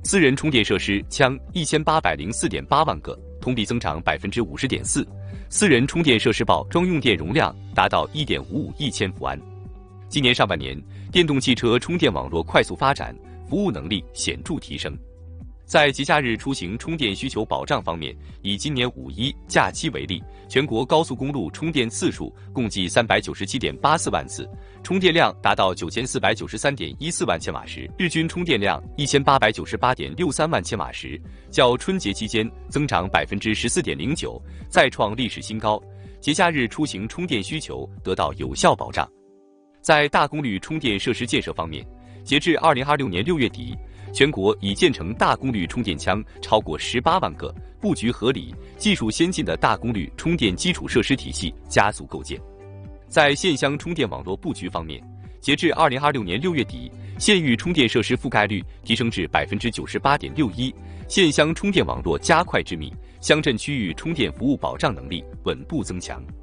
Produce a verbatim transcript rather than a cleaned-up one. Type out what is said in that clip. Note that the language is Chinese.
私人充电设施枪一千八百零四点八万个，同比增长百分之五十点四。私人充电设施报装用电容量达到一点五五亿千伏安。今年上半年，电动汽车充电网络快速发展，服务能力显著提升。在节假日出行充电需求保障方面，以今年五一假期为例，全国高速公路充电次数共计三百九十七点八四万次，充电量达到九千四百九十三点一四万千瓦时，日均充电量一千八百九十八点六三万千瓦时，较春节期间增长百分之十四点零九，再创历史新高。节假日出行充电需求得到有效保障。在大功率充电设施建设方面，截至二零二六年六月底，全国已建成大功率充电枪超过十八万个，布局合理、技术先进的大功率充电基础设施体系加速构建。在线箱充电网络布局方面，截至二零二六年六月底，县域充电设施覆盖率提升至百分之九十八点六一，线箱充电网络加快致密，乡镇区域充电服务保障能力稳步增强。